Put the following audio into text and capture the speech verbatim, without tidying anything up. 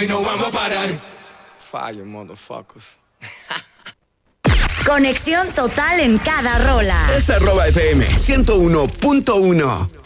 y no vamos a parar. Fire, motherfuckers. Conexión total en cada rola. Es arroba F M ciento uno punto uno.